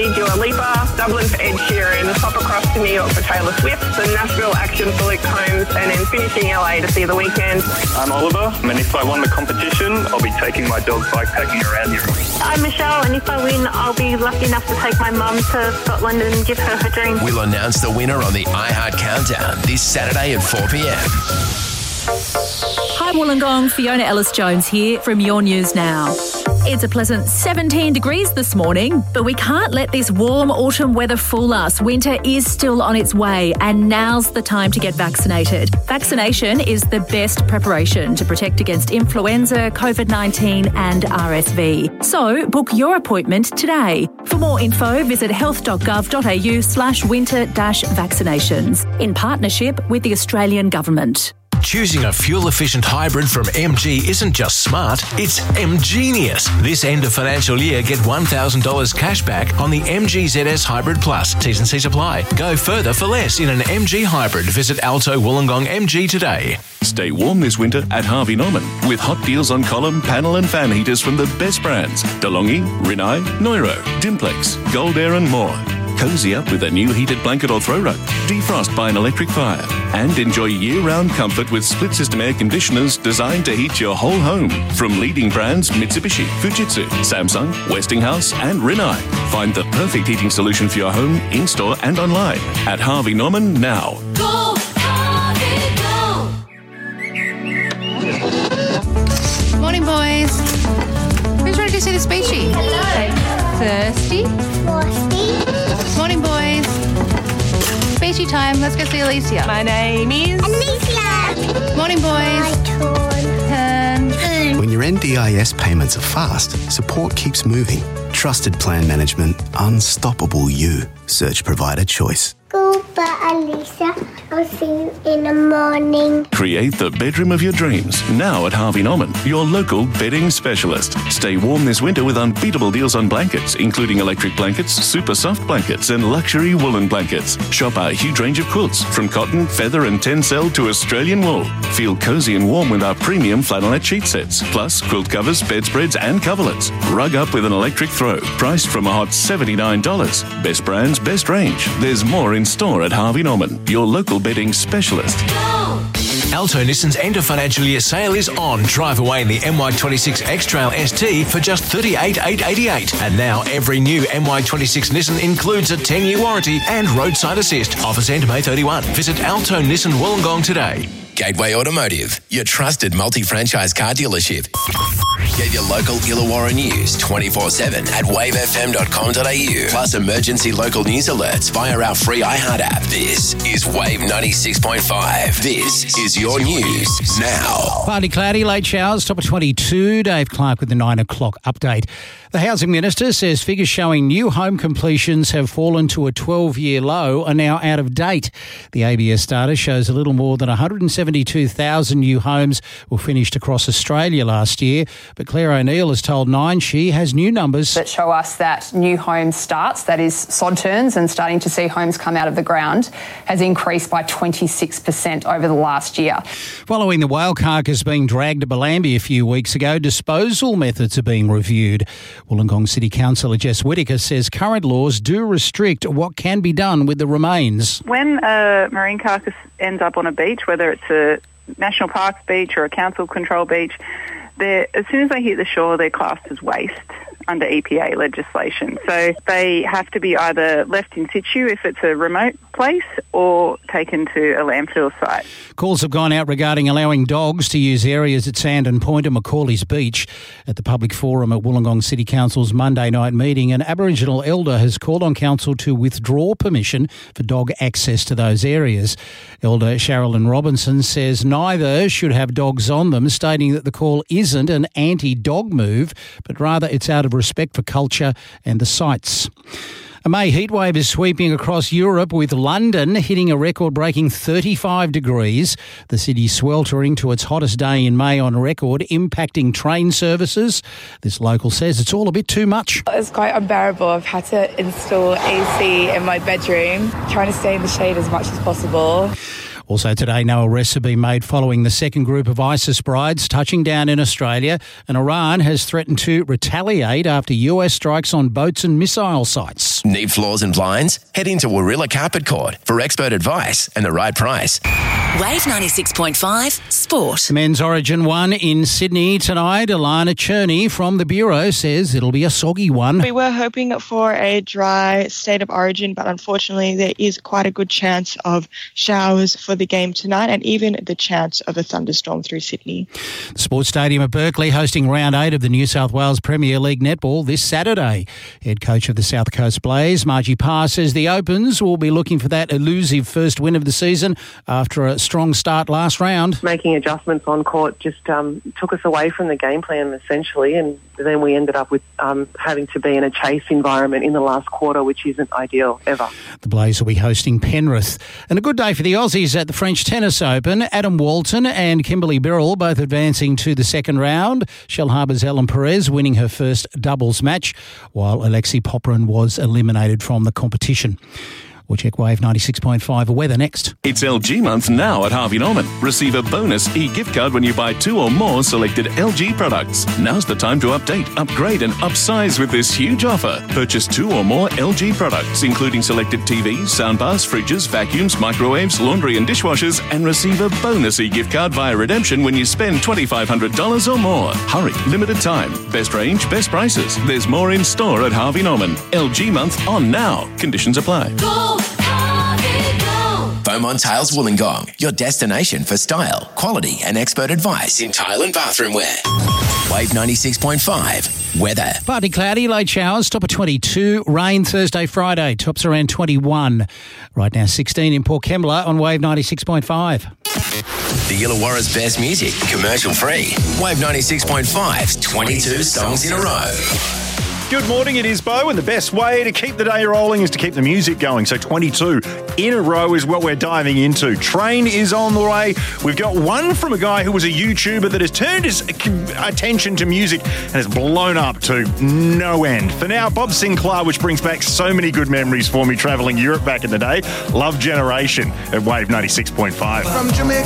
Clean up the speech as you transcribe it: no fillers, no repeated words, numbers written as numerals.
City, Dua Lipa, Dublin for Ed Sheeran, pop across to New York for Taylor Swift, the Nashville action for Luke Combs, and then finishing LA to see The Weeknd. I'm Oliver, and if I won the competition, I'll be taking my dog bikepacking around Europe. I'm Michelle, and if I win, I'll be lucky enough to take my mum to Scotland and give her dream. We'll announce the winner on the iHeart Countdown this Saturday at 4 p.m. Hi Wollongong, Fiona Ellis-Jones here from Your News Now. It's a pleasant 17 degrees this morning, but we can't let this warm autumn weather fool us. Winter is still on its way, and now's the time to get vaccinated. Vaccination is the best preparation to protect against influenza, COVID-19 and RSV. So book your appointment today. For more info, visit health.gov.au/winter-vaccinations in partnership with the Australian Government. Choosing a fuel-efficient hybrid from MG isn't just smart, it's MGenius. This end of financial year, get $1,000 cash back on the MG ZS Hybrid Plus. T's and C's apply. Go further for less in an MG hybrid. Visit Alto Wollongong MG today. Stay warm this winter at Harvey Norman with hot deals on column, panel and fan heaters from the best brands. DeLonghi, Rinnai, Neuro, Dimplex, Gold Air and more. Cozy up with a new heated blanket or throw rug. Defrost by an electric fire. And enjoy year-round comfort with split-system air conditioners designed to heat your whole home. From leading brands Mitsubishi, Fujitsu, Samsung, Westinghouse and Rinnai. Find the perfect heating solution for your home, in-store and online at Harvey Norman now. Go, Harvey, go! Morning, boys. Who's ready to see the speechy? Hello. Thirsty? Morning, boys. Speechy time. Let's go see Alicia. My name is Alicia. Morning, boys. Turn. When your NDIS payments are fast, support keeps moving. Trusted plan management, unstoppable you. Search provider choice. Goodbye, Alicia. I'll see you in the morning. Create the bedroom of your dreams now at Harvey Norman, your local bedding specialist. Stay warm this winter with unbeatable deals on blankets, including electric blankets, super soft blankets and luxury woolen blankets. Shop our huge range of quilts from cotton, feather and tencel to Australian wool. Feel cozy and warm with our premium flannelette sheet sets, plus quilt covers, bedspreads and coverlets. Rug up with an electric throw, priced from a hot $79. Best brands, best range. There's more in store at Harvey Norman, your local bedding specialist. Alto Nissan's end of financial year sale is on. Drive away in the MY26 X-Trail ST for just $38,888. And now every new MY26 Nissan includes a 10-year warranty and roadside assist. Offers end May 31. Visit Alto Nissan Wollongong today. Gateway Automotive, your trusted multi-franchise car dealership. Get your local Illawarra news 24/7 at wavefm.com.au. Plus emergency local news alerts via our free iHeart app. This is Wave 96.5. This is your news now. Partly cloudy, late showers, top of 22. Dave Clark with the 9 o'clock update. The Housing Minister says figures showing new home completions have fallen to a 12-year low are now out of date. The ABS data shows a little more than 172,000 new homes were finished across Australia last year, but Claire O'Neill has told Nine she has new numbers that show us that new home starts, that is sod turns and starting to see homes come out of the ground, has increased by 26% over the last year. Following the whale carcass being dragged to Bellambi a few weeks ago, disposal methods are being reviewed. Wollongong City Councillor Jess Whittaker says current laws do restrict what can be done with the remains. When a marine carcass ends up on a beach, whether it's a national parks beach or a council control beach, as soon as they hit the shore, they're classed as waste under EPA legislation. So they have to be either left in situ if it's a remote place or taken to a landfill site. Calls have gone out regarding allowing dogs to use areas at Sandon Point and Macaulay's Beach. At the public forum at Wollongong City Council's Monday night meeting, an Aboriginal elder has called on council to withdraw permission for dog access to those areas. Elder Sherilyn Robinson says neither should have dogs on them, stating that the call isn't an anti-dog move, but rather it's out of respect for culture and the sites. A May heatwave is sweeping across Europe, with London hitting a record-breaking 35 degrees. The city sweltering to its hottest day in May on record, impacting train services. This local says it's all a bit too much. It's quite unbearable. I've had to install AC in my bedroom, trying to stay in the shade as much as possible. Also today, no arrests have been made following the second group of ISIS brides touching down in Australia, and Iran has threatened to retaliate after US strikes on boats and missile sites. Need floors and blinds? Head into Warilla Carpet Court for expert advice and the right price. Wave 96.5 Sport. Men's Origin 1 in Sydney tonight. Alana Cherney from the Bureau says it'll be a soggy one. We were hoping for a dry state of origin, but unfortunately there is quite a good chance of showers for the game tonight and even the chance of a thunderstorm through Sydney. The Sports Stadium at Berkeley hosting round 8 of the New South Wales Premier League netball this Saturday. Head coach of the South Coast Blaze, Margie Parr, says the Opens will be looking for that elusive first win of the season after a strong start last round. Making adjustments on court just took us away from the game plan essentially, and then we ended up with having to be in a chase environment in the last quarter, which isn't ideal ever. The Blaze will be hosting Penrith. And a good day for the Aussies at the French Tennis Open. Adam Walton and Kimberly Birrell both advancing to the second round. Shellharbour's Ellen Perez winning her first doubles match, while Alexei Popyrin was eliminated from the competition. We'll check Wave 96.5 weather next. It's LG month now at Harvey Norman. Receive a bonus e-gift card when you buy 2 or more selected LG products. Now's the time to update, upgrade and upsize with this huge offer. Purchase 2 or more LG products, including selected TVs, soundbars, fridges, vacuums, microwaves, laundry and dishwashers, and receive a bonus e-gift card via redemption when you spend $2,500 or more. Hurry, limited time. Best range, best prices. There's more in store at Harvey Norman. LG month on now. Conditions apply. Beaumont Tiles Wollongong, your destination for style, quality and expert advice in tile and bathroom wear. Wave 96.5 weather. Partly cloudy, late showers, top of 22. Rain Thursday, Friday, tops around 21. Right now 16 in Port Kembla on Wave 96.5. The Illawarra's best music, commercial free. Wave 96.5's 22 songs in a row. Good morning, it is Bo, and the best way to keep the day rolling is to keep the music going. So 22 in a row is what we're diving into. Train is on the way. We've got one from a guy who was a YouTuber that has turned his attention to music and has blown up to no end. For now, Bob Sinclair, which brings back so many good memories for me travelling Europe back in the day. Love Generation at Wave 96.5. From Jamaica.